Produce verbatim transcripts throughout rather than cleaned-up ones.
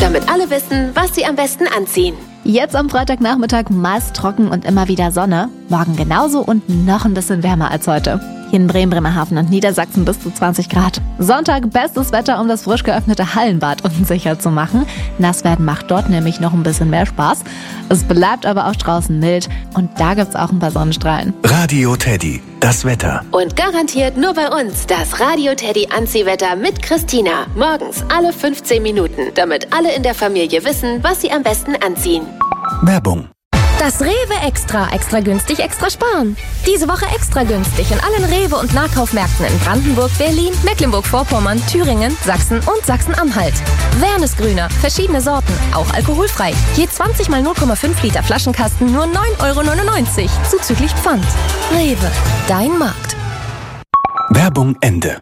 damit alle wissen, was sie am besten anziehen. Jetzt am Freitagnachmittag meist trocken und immer wieder Sonne. Morgen genauso und noch ein bisschen wärmer als heute. Hier in Bremen, Bremerhaven und Niedersachsen bis zu zwanzig Grad. Sonntag bestes Wetter, um das frisch geöffnete Hallenbad unsicher zu machen. Nass werden macht dort nämlich noch ein bisschen mehr Spaß. Es bleibt aber auch draußen mild und da gibt's auch ein paar Sonnenstrahlen. Radio Teddy, das Wetter. Und garantiert nur bei uns das Radio Teddy Anziehwetter mit Christina. Morgens alle fünfzehn Minuten, damit alle in der Familie wissen, was sie am besten anziehen. Werbung. Das Rewe Extra, extra günstig, extra sparen. Diese Woche extra günstig in allen Rewe- und Nahkaufmärkten in Brandenburg, Berlin, Mecklenburg-Vorpommern, Thüringen, Sachsen und Sachsen-Anhalt. Wernesgrüner, verschiedene Sorten, auch alkoholfrei. Je zwanzig mal null Komma fünf Liter Flaschenkasten nur neun Euro neunundneunzig, zuzüglich Pfand. Rewe, dein Markt. Werbung Ende.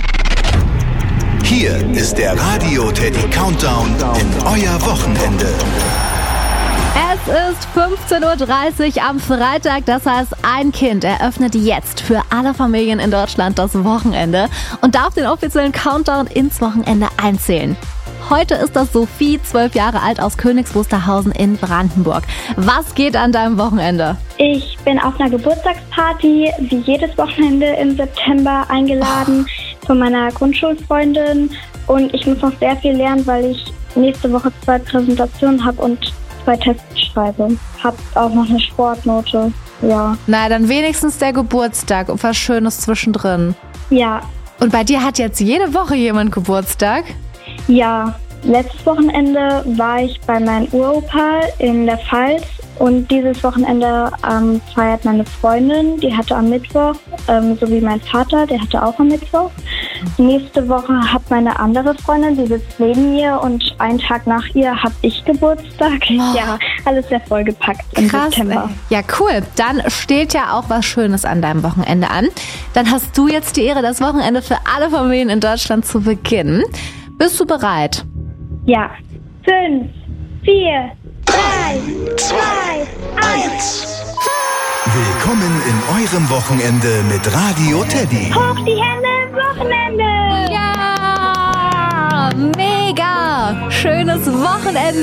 Hier ist der Radio Teddy Countdown in euer Wochenende. Es ist fünfzehn Uhr dreißig am Freitag, das heißt, ein Kind eröffnet jetzt für alle Familien in Deutschland das Wochenende und darf den offiziellen Countdown ins Wochenende einzählen. Heute ist das Sophie, zwölf Jahre alt, aus Königs Wusterhausen in Brandenburg. Was geht an deinem Wochenende? Ich bin auf einer Geburtstagsparty, wie jedes Wochenende im September, eingeladen oh. von meiner Grundschulfreundin. Und ich muss noch sehr viel lernen, weil ich nächste Woche zwei Präsentationen habe und zwei Tests schreibe. Hab auch noch eine Sportnote, ja. Na, dann wenigstens der Geburtstag und was Schönes zwischendrin. Ja. Und bei dir hat jetzt jede Woche jemand Geburtstag? Ja, letztes Wochenende war ich bei meinem Uropa in der Pfalz und dieses Wochenende ähm, feiert meine Freundin, die hatte am Mittwoch, ähm, so wie mein Vater, der hatte auch am Mittwoch. Nächste Woche hat meine andere Freundin, die sitzt neben mir und einen Tag nach ihr habe ich Geburtstag. Oh. Ja, alles sehr vollgepackt im Krass, September. Ey. Ja, cool. Dann steht ja auch was Schönes an deinem Wochenende an. Dann hast du jetzt die Ehre, das Wochenende für alle Familien in Deutschland zu beginnen. Bist du bereit? Ja. Fünf, vier, drei, zwei, eins. Willkommen in eurem Wochenende mit Radio Teddy. Hoch die Hände ins Wochenende! Ja! Mega! Schönes Wochenende!